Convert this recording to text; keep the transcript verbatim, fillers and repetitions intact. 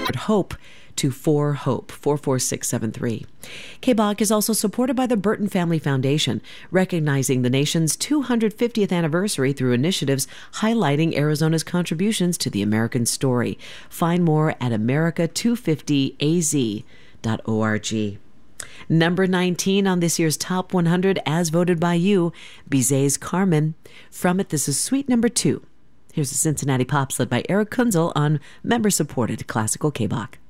HOPE to four HOPE, four four six seven three. K B O C is also supported by the Burton Family Foundation, recognizing the nation's two hundred fiftieth anniversary through initiatives highlighting Arizona's contributions to the American story. Find more at america two fifty a z dot org. Number nineteen on this year's Top one hundred, as voted by you, Bizet's Carmen. From it, this is Suite Number Two. Here's the Cincinnati Pops led by Eric Kunzel on member-supported classical K B O C.